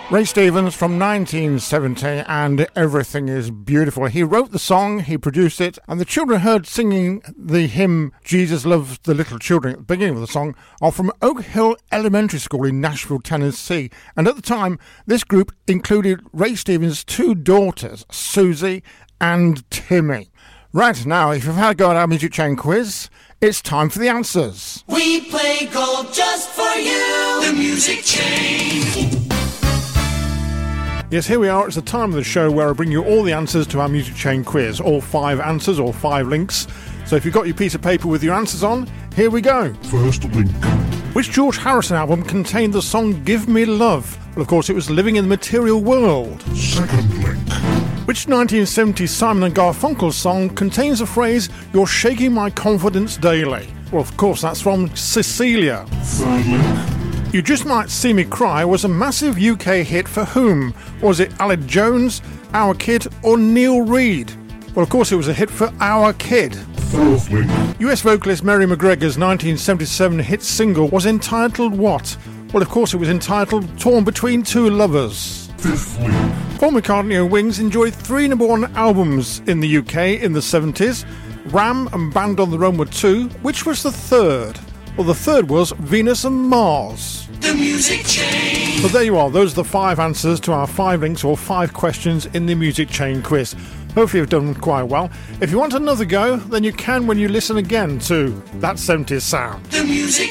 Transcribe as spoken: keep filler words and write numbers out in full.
Ray Stevens from nineteen seventy, and Everything is Beautiful. He wrote the song, he produced it, and the children heard singing the hymn Jesus Loves the Little Children at the beginning of the song are from Oak Hill Elementary School in Nashville, Tennessee. And at the time, this group included Ray Stevens' two daughters, Susie and Timmy. Right, now, if you've had a go at our Music Chain quiz, it's time for the answers. We play gold just for you, the Music Chain. Yes, here we are. It's the time of the show where I bring you all the answers to our Music Chain quiz. All five answers or five links. So if you've got your piece of paper with your answers on, here we go. First link. Which George Harrison album contained the song Give Me Love? Well, of course, it was Living in the Material World. Second link. Which nineteen seventies Simon and Garfunkel song contains the phrase, You're shaking my confidence daily? Well, of course, that's from Cecilia. Third link. You Just Might See Me Cry was a massive U K hit for whom? Was it Aled Jones, Our Kid, or Neil Reid? Well, of course, it was a hit for Our Kid. Fourth link. U S vocalist Mary McGregor's nineteen seventy-seven hit single was entitled what? Well, of course, it was entitled Torn Between Two Lovers. Fifth link. Paul McCartney and Wings enjoyed three number one albums in the U K in the seventies. Ram and Band on the Run were two. Which was the third? Well, the third was Venus and Mars. The Music Chain. So there you are. Those are the five answers to our five links or five questions in the Music Chain quiz. Hopefully you've done quite well. If you want another go, then you can when you listen again to That seventies Sound. The Music